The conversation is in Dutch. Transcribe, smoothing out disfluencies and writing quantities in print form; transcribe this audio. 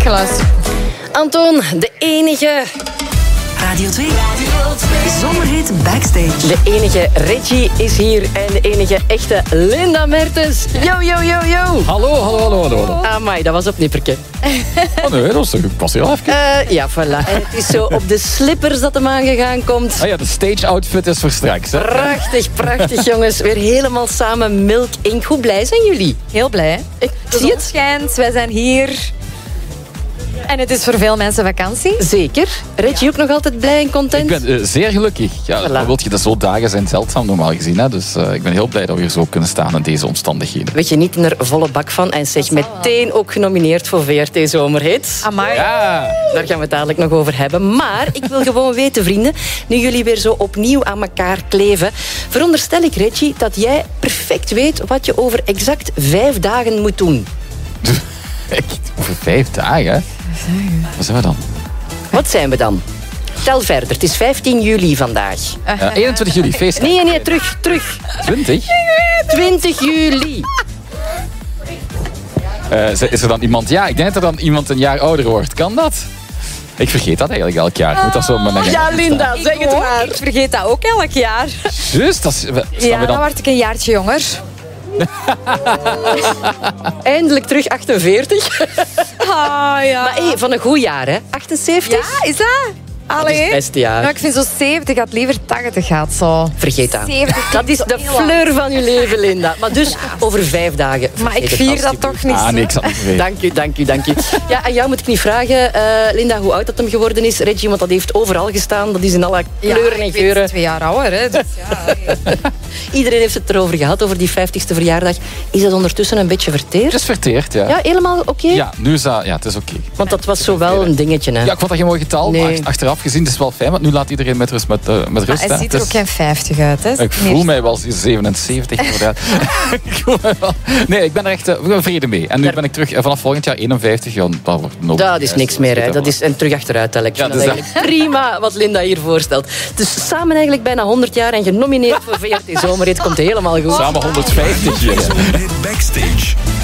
geluisterd. Anton, de enige... Radio 2. Zomerhit Backstage. De enige Reggie is hier en de enige echte Linda Mertens. Yo, yo, yo, yo. Hallo. Amai, dat was op nipperke. Oh nee, dat was heel even. Ja, voilà. En het is zo op de slippers dat hem aangegaan komt. Ah ja, de stage outfit is voor straks. Hè? Prachtig, jongens. Weer helemaal samen Milk Inc. Hoe blij zijn jullie? Heel blij, hè? Ik De zon schijnt, wij zijn hier. En het is voor veel mensen vakantie. Zeker. Reggie ook nog altijd blij en content? Ik ben zeer gelukkig. Ja, Voilà. dan wil je dat zo dagen zijn zeldzaam normaal gezien. Hè? Dus ik ben heel blij dat we hier zo kunnen staan in deze omstandigheden. We genieten er volle bak van. En zeg, meteen ook genomineerd voor VRT Zomerhits. Amai. Ja. Daar gaan we het dadelijk nog over hebben. Maar ik wil gewoon weten, vrienden, nu jullie weer zo opnieuw aan elkaar kleven, veronderstel ik, Reggie, dat jij perfect weet wat je over exact 5 dagen moet doen. Echt, over 5 dagen? Wat zijn we dan? Wat zijn we dan? Tel verder. Het is 15 juli vandaag. 21 juli, feest. Nee, terug. 20? 20 juli. Is er dan iemand... Ja, ik denk dat er dan iemand een jaar ouder wordt. Kan dat? Ik vergeet dat eigenlijk elk jaar. Ik moet dat zo met een Ja, Linda, zeg het maar. Ik vergeet dat ook elk jaar. Juist, dat is... Ja, dan word ik een jaartje jonger. Eindelijk terug 48. Ah, ja. Maar hey, van een goed jaar, hè? 78? Ja, is dat? Dat is het beste jaar. Nou, ik vind zo 70 had liever 80 gaat zo. Vergeet dat. 70 Dat is de fleur van je leven, Linda. Maar dus over 5 dagen. Maar ik Vergeet het vier dat alsjeblieft. toch niet. Ah, nee, ik zat niet vergeten. Dank u. Ja, aan jou moet ik niet vragen, Linda, hoe oud dat hem geworden is. Reggie, want dat heeft overal gestaan. Dat is in alle kleuren en ik ben geuren. 2 jaar ouder, hè. Dus ja, Iedereen heeft het erover gehad, over die 50ste verjaardag. Is dat ondertussen een beetje verteerd? Het is verteerd, ja. Ja, helemaal oké? Ja, nu is dat... Ja, het is oké. Want dat was zo wel een dingetje, hè? Ja, ik vond dat geen mooi getal, Nee. maar achteraf gezien is het wel fijn, want nu laat iedereen met rust. Met rust, hij hè. ziet Het er ook is- geen 50 uit, hè. Ik voel mij wel 77, inderdaad. Ik voel mij wel- Nee, ik ben er echt vrede mee. En nu ben ik terug vanaf volgend jaar 51. Ja, dat wordt nog Dat is niks meer, hè. Dat is en terug achteruit, tel ik. Ja, vind dat dus eigenlijk prima wat Linda hier voorstelt. Dus samen eigenlijk bijna 100 jaar en genomineerd voor VRT Zomerhit. Komt helemaal goed. samen 150 hier. Zomerhit Backstage.